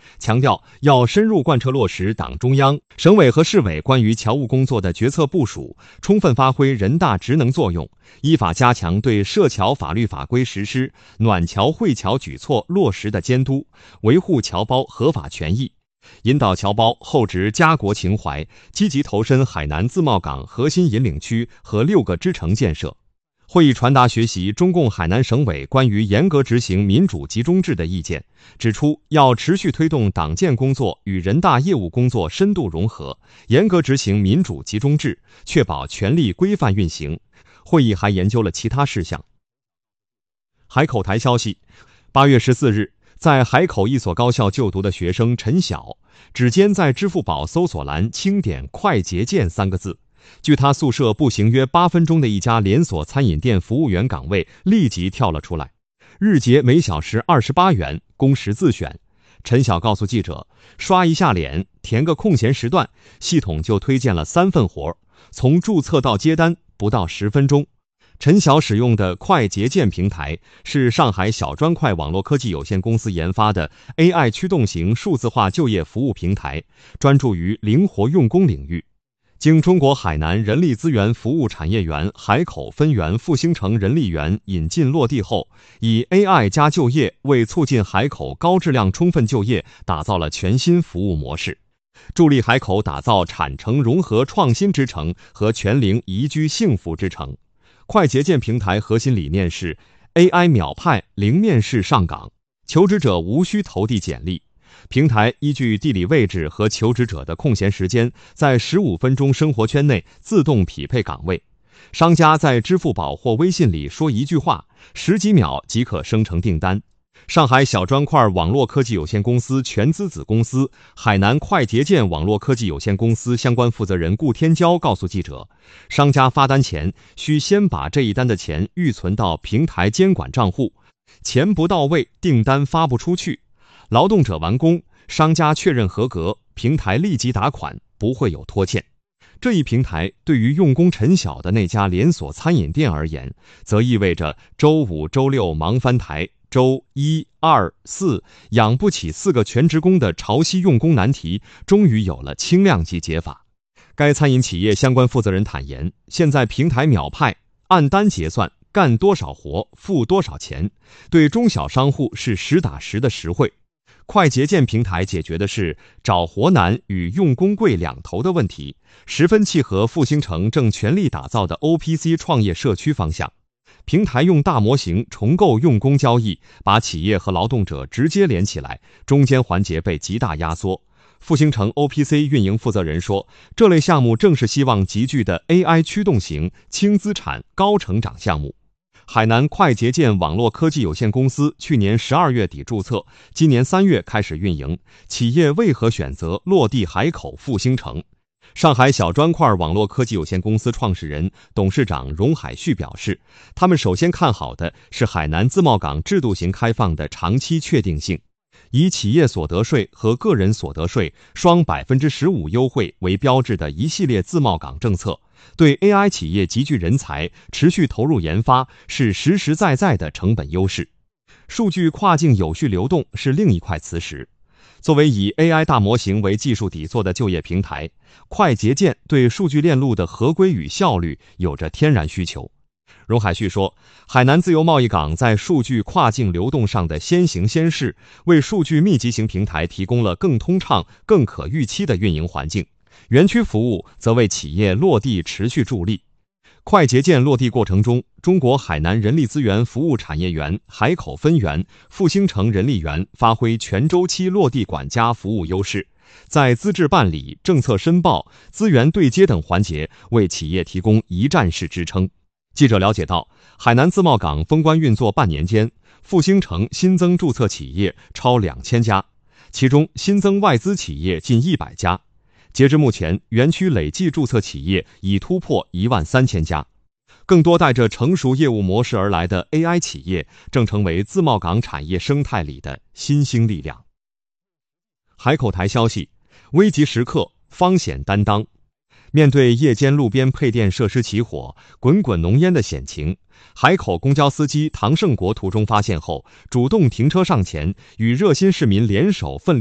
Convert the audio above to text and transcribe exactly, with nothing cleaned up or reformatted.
强调要深入贯彻落实党中央、省委和市委关于侨务工作的决策部署，充分发挥人大职能作用，依法加强对涉侨法律法规实施、暖侨惠侨举措落实的监督，维护侨胞合法权益，引导侨胞厚植家国情怀，积极投身海南自贸港核心引领区和六个支城建设。会议传达学习中共海南省委关于严格执行民主集中制的意见，指出要持续推动党建工作与人大业务工作深度融合，严格执行民主集中制，确保权力规范运行。会议还研究了其他事项。海口台消息，八月十四日，在海口一所高校就读的学生陈晓，指尖在支付宝搜索栏轻点快捷键三个字，距他宿舍步行约八分钟的一家连锁餐饮店服务员岗位立即跳了出来，日结每小时二十八元，工时自选。陈晓告诉记者，刷一下脸，填个空闲时段，系统就推荐了三份活，从注册到接单不到十分钟。陈晓使用的快捷键平台是上海小砖块网络科技有限公司研发的 A I 驱动型数字化就业服务平台，专注于灵活用工领域。经中国海南人力资源服务产业园海口分园复兴城人力园引进落地后，以 A I 加就业为促进海口高质量充分就业打造了全新服务模式，助力海口打造产城融合创新之城和全龄宜居幸福之城。快捷键平台核心理念是 A I 秒派零面试上岗，求职者无需投递简历。平台依据地理位置和求职者的空闲时间，在十五分钟生活圈内自动匹配岗位。商家在支付宝或微信里说一句话，十几秒即可生成订单。上海小砖块网络科技有限公司全资子公司海南快捷键网络科技有限公司相关负责人顾天骄告诉记者，商家发单前需先把这一单的钱预存到平台监管账户，钱不到位，订单发不出去。劳动者完工，商家确认合格，平台立即打款，不会有拖欠。这一平台对于用工陈晓的那家连锁餐饮店而言，则意味着周五周六忙翻台，周一二四养不起四个全职工的潮汐用工难题终于有了轻量级解法。该餐饮企业相关负责人坦言，现在平台秒派，按单结算，干多少活付多少钱，对中小商户是实打实的实惠。快捷键平台解决的是找活难与用工贵两头的问题，十分契合复兴城正全力打造的 O P C 创业社区方向。平台用大模型重构用工交易，把企业和劳动者直接连起来，中间环节被极大压缩。复兴城 O P C 运营负责人说，这类项目正是希望集聚的 A I 驱动型轻资产高成长项目。海南快捷键网络科技有限公司去年十二月底注册，今年三月开始运营，企业为何选择落地海口复兴城？上海小砖块网络科技有限公司创始人、董事长荣海旭表示，他们首先看好的是海南自贸港制度型开放的长期确定性，以企业所得税和个人所得税双 百分之十五 优惠为标志的一系列自贸港政策，对 A I 企业集聚人才、持续投入研发是实实在在的成本优势。数据跨境有序流动是另一块磁石。作为以 A I 大模型为技术底座的就业平台，快捷键对数据链路的合规与效率有着天然需求。荣海旭说，海南自由贸易港在数据跨境流动上的先行先试，为数据密集型平台提供了更通畅、更可预期的运营环境。园区服务则为企业落地持续助力。快捷键落地过程中，中国海南人力资源服务产业园海口分园、复兴城人力园发挥全周期落地管家服务优势，在资质办理、政策申报、资源对接等环节为企业提供一站式支撑。记者了解到，海南自贸港封关运作半年间，复兴城新增注册企业超两千家，其中新增外资企业近一百家。截至目前，园区累计注册企业已突破一万三千家。更多带着成熟业务模式而来的 A I 企业，正成为自贸港产业生态里的新兴力量。海口台消息，危急时刻方险担当。面对夜间路边配电设施起火、滚滚浓烟的险情，海口公交司机唐胜国途中发现后，主动停车上前，与热心市民联手奋力